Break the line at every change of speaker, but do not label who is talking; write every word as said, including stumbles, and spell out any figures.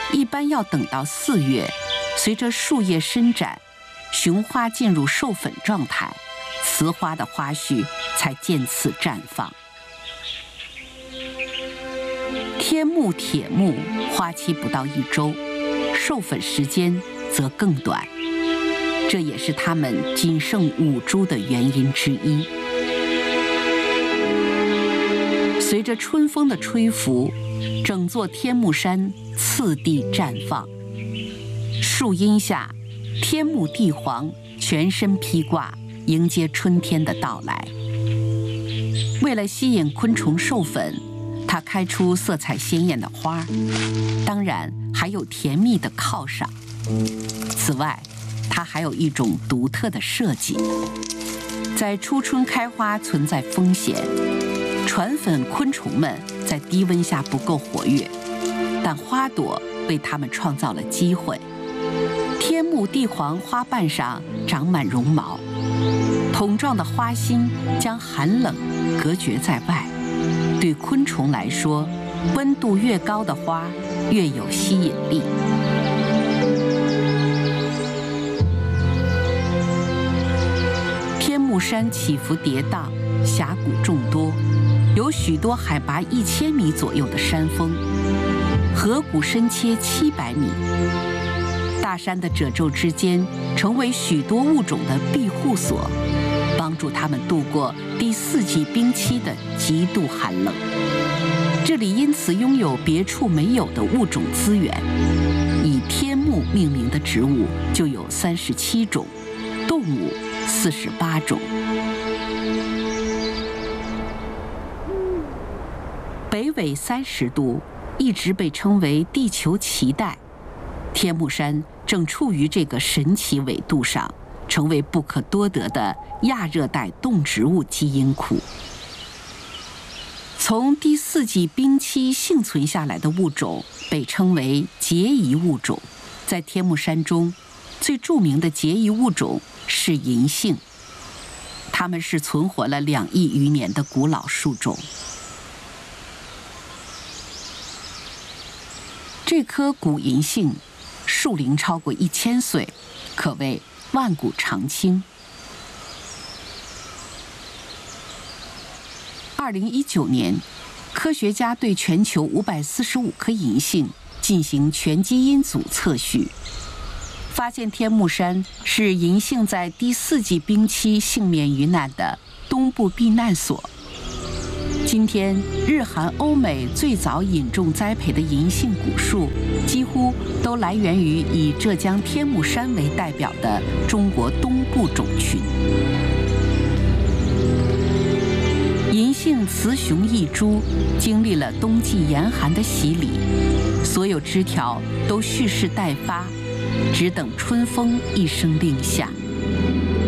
一般要等到四月，随着树叶伸展，雄花进入授粉状态，雌花的花序才渐次绽放。天目、铁目花期不到一周，授粉时间则更短，这也是它们仅剩五株的原因之一。随着春风的吹拂，整座天目山次第绽放。树荫下，天目地黄全身披挂，迎接春天的到来。为了吸引昆虫授粉，它开出色彩鲜艳的花，当然还有甜蜜的犒赏。此外，它还有一种独特的设计。在初春开花存在风险，传粉昆虫们在低温下不够活跃，但花朵为它们创造了机会。天目地黄花瓣上长满绒毛，筒状的花心将寒冷隔绝在外。对昆虫来说，温度越高的花越有吸引力。天目山起伏跌宕，峡谷众多，有许多海拔一千米左右的山峰，河谷深切七百米。大山的褶皱之间成为许多物种的庇护所，帮助它们度过第四纪冰期的极度寒冷。这里因此拥有别处没有的物种资源，以天目命名的植物就有三十七种，动物四十八种。北纬三十度，一直被称为地球脐带。天目山正处于这个神奇纬度上，成为不可多得的亚热带动植物基因库。从第四纪冰期幸存下来的物种被称为孑遗物种。在天目山中，最著名的孑遗物种是银杏，它们是存活了两亿余年的古老树种。这棵古银杏树龄超过一千岁，可谓万古长青。二零一九年，科学家对全球五百四十五棵银杏进行全基因组测序，发现天目山是银杏在第四纪冰期幸免于难的东部避难所。今天，日韩欧美最早引种栽培的银杏古树，几乎都来源于以浙江天目山为代表的中国东部种群。银杏雌雄异株，经历了冬季严寒的洗礼，所有枝条都蓄势待发，只等春风一声令下。